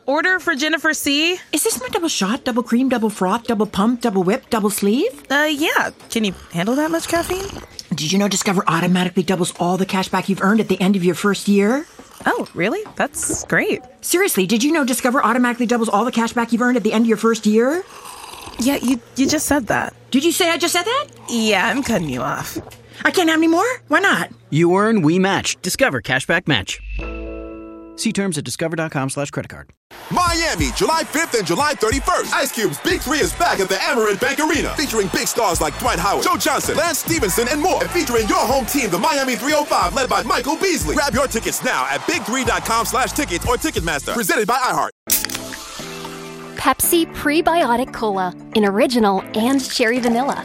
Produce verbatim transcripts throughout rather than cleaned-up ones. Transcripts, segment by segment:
order for Jennifer C. Is this my double shot, double cream, double froth, double pump, double whip, double sleeve? Uh, yeah. Can you handle that much caffeine? Did you know Discover automatically doubles all the cash back you've earned at the end of your first year? Oh, really? That's great. Seriously, did you know Discover automatically doubles all the cash back you've earned at the end of your first year? Yeah, you, you just said that. Did you say I just said that? Yeah, I'm cutting you off. I can't have any more? Why not? You earn, we match. Discover Cashback Match. See terms at discover.com slash credit card. Miami, July fifth and July thirty-first. Ice Cube's Big Three is back at the Amerant Bank Arena, featuring big stars like Dwight Howard, Joe Johnson, Lance Stevenson, and more. And featuring your home team, the Miami three oh five, led by Michael Beasley. Grab your tickets now at big three dot com slash tickets or Ticketmaster. Presented by iHeart. Pepsi Prebiotic Cola in original and cherry vanilla.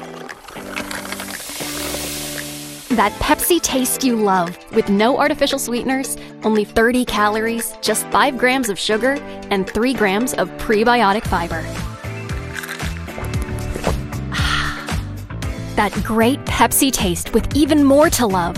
That Pepsi taste you love, with no artificial sweeteners, only thirty calories, just five grams of sugar, and three grams of prebiotic fiber. That great Pepsi taste with even more to love.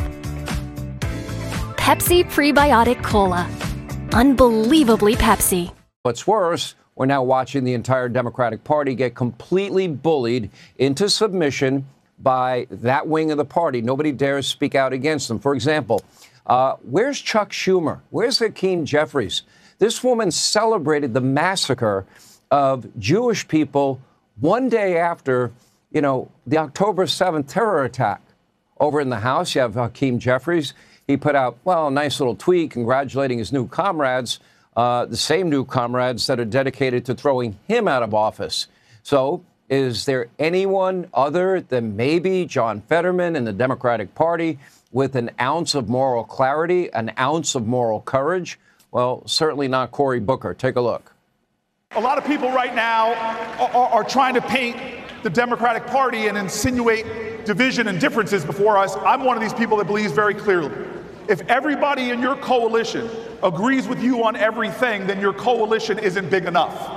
Pepsi Prebiotic Cola. Unbelievably Pepsi. What's worse, we're now watching the entire Democratic Party get completely bullied into submission by that wing of the party. Nobody dares speak out against them. For example, uh, where's Chuck Schumer? Where's Hakeem Jeffries? This woman celebrated the massacre of Jewish people one day after, you know, the October seventh terror attack. Over in the House, you have Hakeem Jeffries. He put out, well, a nice little tweet congratulating his new comrades, uh, the same new comrades that are dedicated to throwing him out of office. So is there anyone other than maybe John Fetterman and the Democratic Party with an ounce of moral clarity, an ounce of moral courage? Well, certainly not Cory Booker. Take a look. A lot of people right now are, are trying to paint the Democratic Party and insinuate division and differences before us. I'm one of these people that believes very clearly, if everybody in your coalition agrees with you on everything, then your coalition isn't big enough.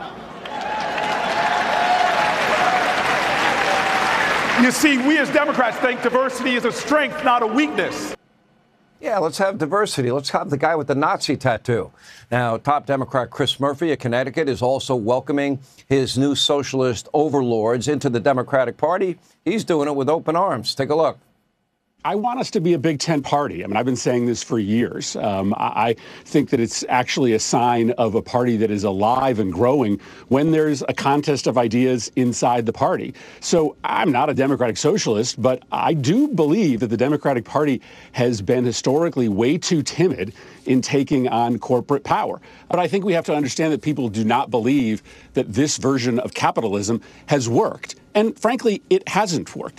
You see, we as Democrats think diversity is a strength, not a weakness. Yeah, let's have diversity. Let's have the guy with the Nazi tattoo. Now, top Democrat Chris Murphy of Connecticut is also welcoming his new socialist overlords into the Democratic Party. He's doing it with open arms. Take a look. I want us to be a Big Ten party. I mean, I've been saying this for years. Um, I, I think that it's actually a sign of a party that is alive and growing when there's a contest of ideas inside the party. So I'm not a Democratic socialist, but I do believe that the Democratic Party has been historically way too timid in taking on corporate power. But I think we have to understand that people do not believe that this version of capitalism has worked. And frankly, it hasn't worked.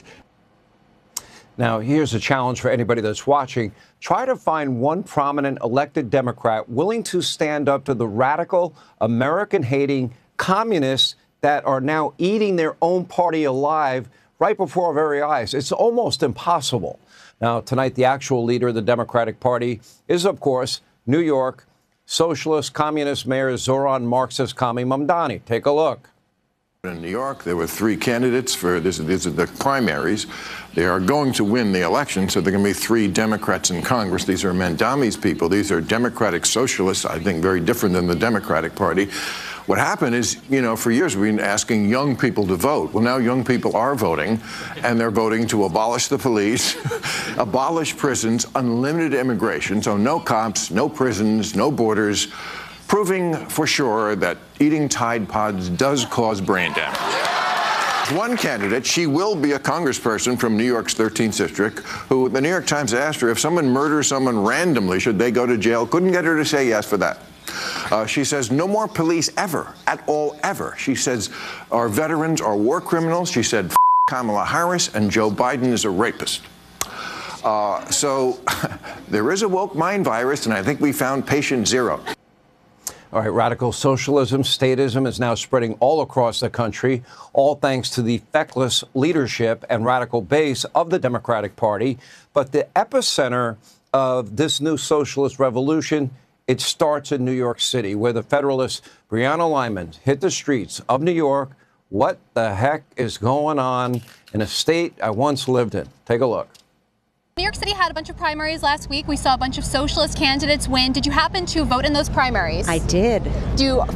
Now, here's a challenge for anybody that's watching. Try to find one prominent elected Democrat willing to stand up to the radical, American-hating communists that are now eating their own party alive right before our very eyes. It's almost impossible. Now, tonight, the actual leader of the Democratic Party is, of course, New York socialist communist mayor Zoran Marxist Kami Mamdani. Take a look. In New York, there were three candidates for this. These are the primaries. They are going to win the election, so there are going to be three Democrats in Congress. These are Mamdani's people. These are Democratic socialists, I think very different than the Democratic Party. What happened is, you know, for years we've been asking young people to vote. Well, now young people are voting, and they're voting to abolish the police, abolish prisons, unlimited immigration, so no cops, no prisons, no borders, proving for sure that eating Tide Pods does cause brain damage. One candidate, she will be a congressperson from New York's thirteenth district, who the New York Times asked her if someone murders someone randomly, should they go to jail? Couldn't get her to say yes for that. Uh, she says no more police ever, at all, ever. She says our veterans are war criminals. She said F Kamala Harris, and Joe Biden is a rapist. Uh, so there is a woke mind virus, and I think we found patient zero. All right, radical socialism, statism is now spreading all across the country, all thanks to the feckless leadership and radical base of the Democratic Party. But the epicenter of this new socialist revolution, it starts in New York City, where the Federalist Breonna Lyman hit the streets of New York. What the heck is going on in a state I once lived in? Take a look. New York City had a bunch of primaries last week. We saw a bunch of socialist candidates win. Did you happen to vote in those primaries? I did. Do you